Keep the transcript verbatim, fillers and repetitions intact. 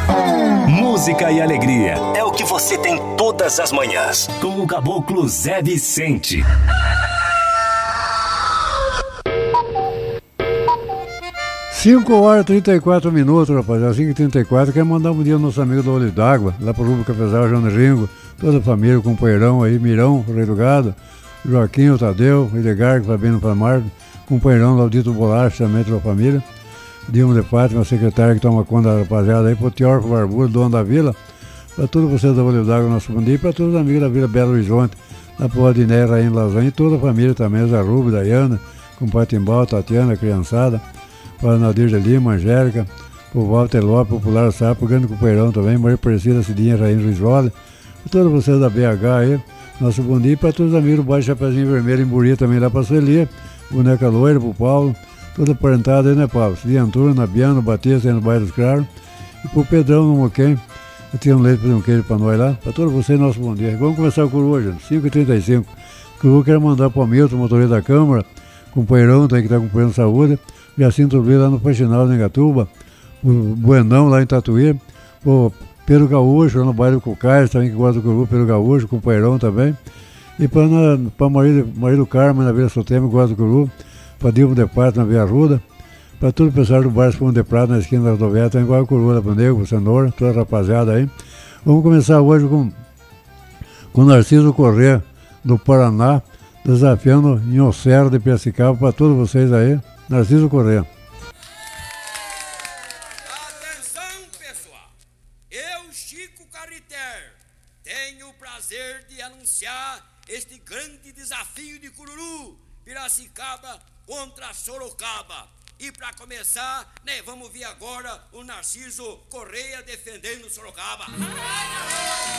Música e alegria é o que você tem todas as manhãs. Com o Caboclo Zé Vicente. cinco horas e trinta e quatro minutos, rapaziada. cinco e trinta e quatro. Quero mandar um dia ao nosso amigo do Olho d'Água, lá pro Rubo Cafezal, João Ringo, toda a família, o companheirão aí, Mirão, Rei do Gado, Joaquim, o Tadeu, o Edgar, que vai bem no Famar, companheirão Laudito Bolacha, também toda a família. Dilma de Fátima, secretária que toma conta da rapaziada aí, pro Teórfo Barbudo, dono da vila, para todos vocês da Olho d'Água, nosso bom dia, e para todos os amigos da Vila Belo Horizonte, lá pro Rodiné, Rainha Lasanha, e toda a família também, Zé Rubio, Dayana, com Patimbal, Tatiana, criançada, para Nadir de Lima, Angélica, pro Walter Lopes, Popular Sapo, o grande companheirão também, Maria Aparecida, Cidinha, Rainha Ruizoli, para todos vocês da B H aí, nosso bom dia, e para todos os amigos do Baixo Chapeuzinho Vermelho, em Buria também, lá pra Sueli, Boneca Loira, pro Paulo, toda parentada aí, né, Paulo? Cidinha Antuna, Biano, Batista, aí no Bairro dos Claros, e pro Pedrão no Moquém, eu tinha um leite para um queijo para nós lá, para todos vocês, nosso bom dia. Vamos começar o Curu hoje, cinco e trinta e cinco. O Curu quero mandar para o Milton, motorista da Câmara, companheirão, tem que estar acompanhando saúde, Jacinto Luiz lá no Faxinal, em Engatuba, o Buenão lá em Tatuí, o Pedro Gaúcho lá no bairro do Cucais, também que gosta do Curu, Pedro Gaúcho, companheirão também, e para Marido, Marido Carmo na Vila Sotema, que gosta do Curu, para Dilma de Pato na Via Arruda, para todo o pessoal do bairro Fundo de Prata, na esquina da rodovia, também igual o Curu, lá para o Nego, para Cenoura, toda a rapaziada aí. Vamos começar hoje com com Narciso Corrêa, do Paraná, desafiando Inhocero de Piracicaba, para todos vocês aí, Narciso Corrêa. Atenção, pessoal! Eu, Chico Cariter, tenho o prazer de anunciar este grande desafio de Cururu, Piracicaba contra Sorocaba. E para começar, né, vamos ver agora o Narciso Corrêa defendendo Sorocaba.